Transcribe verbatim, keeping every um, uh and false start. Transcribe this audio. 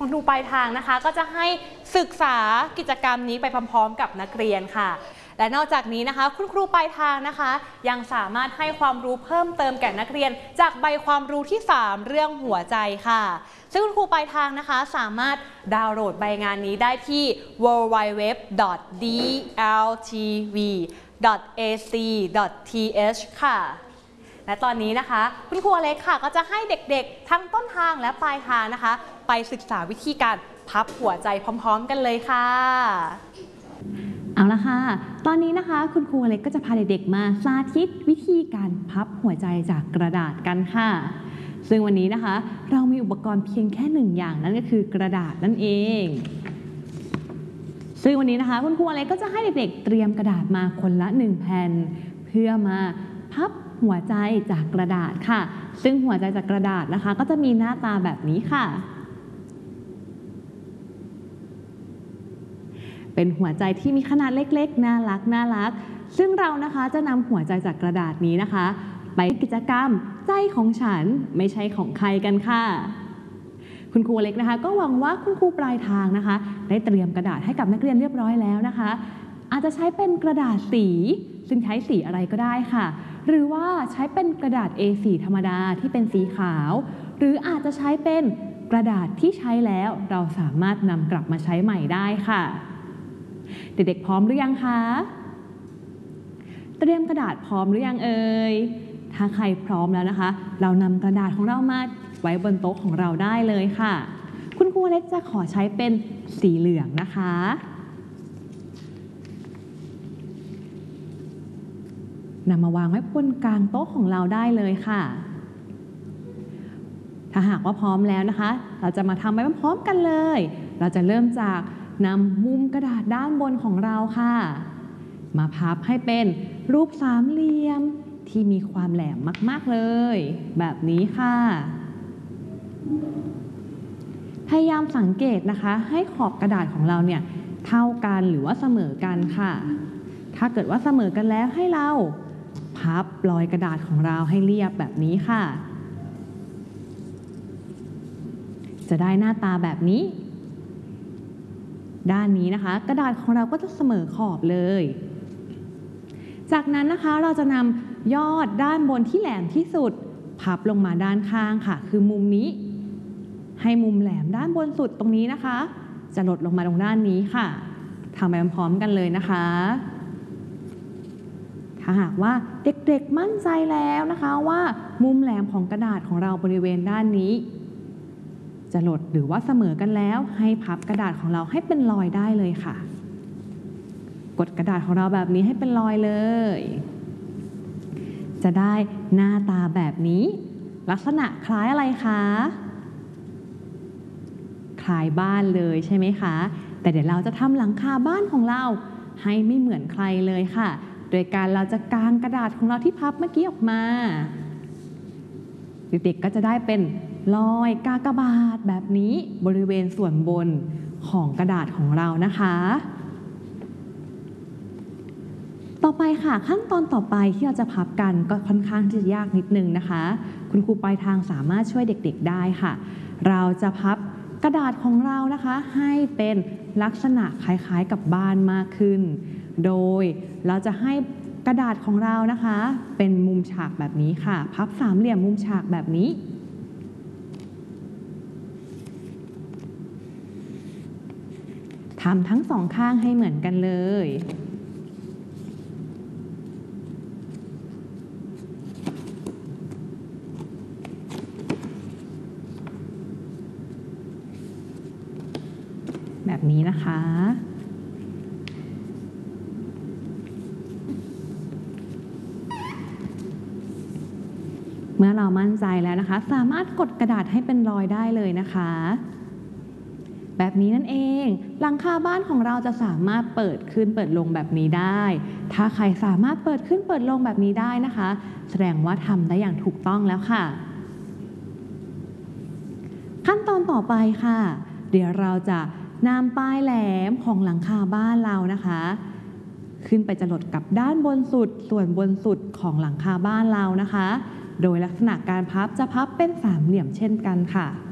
คุณครูปลายทางนะคะก็จะให้ศึกษากิจกรรมนี้ไปพร้อมๆกับนักเรียนค่ะและนอกจากนี้นะคะคุณครูปลายทางนะคะยังสามารถให้ความรู้เพิ่มเติมแก่นักเรียนจากใบความรู้ที่สามเรื่องหัวใจค่ะซึ่งคุณครูปลายทางนะคะสามารถดาวน์โหลดใบงานนี้ได้ที่ ดับเบิลยู ดับเบิลยู ดับเบิลยู ดอท ดี แอล ที วี ดอท เอ ซี ดอท ที เอช ค่ะและตอนนี้นะคะคุณครูอเล็กค่ะก็จะให้เด็กๆทั้งต้นทางและปลายทางนะคะไปศึกษาวิธีการพับหัวใจพร้อมๆกันเลยค่ะเอาละค่ะตอนนี้นะคะคุณครูอเล็กก็จะพาเด็กๆมาสาธิตวิธีการพับหัวใจจากกระดาษกันค่ะซึ่งวันนี้นะคะเรามีอุปกรณ์เพียงแค่หนึ่งอย่างนั่นก็คือกระดาษนั่นเองซึ่งวันนี้นะคะคุณครูอเล็กก็จะให้เด็กๆเตรียมกระดาษมาคนละหนึ่งแผ่นเพื่อมาพับหัวใจจากกระดาษค่ะซึ่งหัวใจจากกระดาษนะคะก็จะมีหน้าตาแบบนี้ค่ะเป็นหัวใจที่มีขนาดเล็กๆน่ารักน่ารักซึ่งเรานะคะจะนำหัวใจจากกระดาษนี้นะคะไปกิจกรรมใจของฉันไม่ใช่ของใครกันค่ะคุณครูเล็กนะคะก็หวังว่าคุณครูปลายทางนะคะได้เตรียมกระดาษให้กับนักเรียนเรียบร้อยแล้วนะคะอาจจะใช้เป็นกระดาษสีซึ่งใช้สีอะไรก็ได้ค่ะหรือว่าใช้เป็นกระดาษ เอ โฟร์ ธรรมดาที่เป็นสีขาวหรืออาจจะใช้เป็นกระดาษที่ใช้แล้วเราสามารถนำกลับมาใช้ใหม่ได้ค่ะเด็กๆพร้อมหรือยังคะเตรียมกระดาษพร้อมหรือยังเอ่ยถ้าใครพร้อมแล้วนะคะเรานำกระดาษของเรามาไว้บนโต๊ะของเราได้เลยค่ะคุณครูเล็กจะขอใช้เป็นสีเหลืองนะคะนำมาวางไว้บนกลางโต๊ะของเราได้เลยค่ะถ้าหากว่าพร้อมแล้วนะคะเราจะมาทำไปพร้อมกันเลยเราจะเริ่มจากนำมุมกระดาษด้านบนของเราค่ะมาพับให้เป็นรูปสามเหลี่ยมที่มีความแหลมมากๆเลยแบบนี้ค่ะพยายามสังเกตนะคะให้ขอบกระดาษของเราเนี่ยเท่ากันหรือว่าเสมอกันค่ะถ้าเกิดว่าเสมอกันแล้วให้เราพับรอยกระดาษของเราให้เรียบแบบนี้ค่ะจะได้หน้าตาแบบนี้ด้านนี้นะคะกระดาษของเราก็จะเสมอขอบเลยจากนั้นนะคะเราจะนำยอดด้านบนที่แหลมที่สุดพับลงมาด้านข้างค่ะคือมุมนี้ให้มุมแหลมด้านบนสุดตรงนี้นะคะจะหลดลงมาตรงด้านนี้ค่ะทำไปพร้อมกันเลยนะคะถ้าหากว่าเด็กๆมั่นใจแล้วนะคะว่ามุมแหลมของกระดาษของเราบริเวณด้านนี้จะหลดหรือว่าเสมอกันแล้วให้พับกระดาษของเราให้เป็นรอยได้เลยค่ะกดกระดาษของเราแบบนี้ให้เป็นรอยเลยจะได้หน้าตาแบบนี้ลักษณะคล้ายอะไรคะคล้ายบ้านเลยใช่ไหมคะแต่เดี๋ยวเราจะทำหลังคาบ้านของเราให้ไม่เหมือนใครเลยค่ะโดยการเราจะกางกระดาษของเราที่พับเมื่อกี้ออกมาเด็กๆก็จะได้เป็นรอยกากบาทแบบนี้บริเวณส่วนบนของกระดาษของเรานะคะต่อไปค่ะขั้นตอนต่อไปที่เราจะพับกันก็ค่อนข้างที่จะยากนิดนึงนะคะคุณครูปลายทางสามารถช่วยเด็กๆได้ค่ะเราจะพับกระดาษของเรานะคะให้เป็นลักษณะคล้ายๆกับบ้านมากขึ้นโดยเราจะให้กระดาษของเรานะคะเป็นมุมฉากแบบนี้ค่ะพับสามเหลี่ยมมุมฉากแบบนี้ทำทั้งสองข้างให้เหมือนกันเลยแบบนี้นะคะเมื่อเรามั่นใจแล้วนะคะสามารถกดกระดาษให้เป็นรอยได้เลยนะคะแบบนี้นั่นเองหลังคาบ้านของเราจะสามารถเปิดขึ้นเปิดลงแบบนี้ได้ถ้าใครสามารถเปิดขึ้นเปิดลงแบบนี้ได้นะคะแสดงว่าทำได้อย่างถูกต้องแล้วค่ะขั้นตอนต่อไปค่ะเดี๋ยวเราจะนำปลายแหลมของหลังคาบ้านเรานะคะขึ้นไปจรดกับด้านบนสุดส่วนบนสุดของหลังคาบ้านเรานะคะโดยลักษณะการพับจะพับเป็นสามเหลี่ยมเช่นกันค่ะ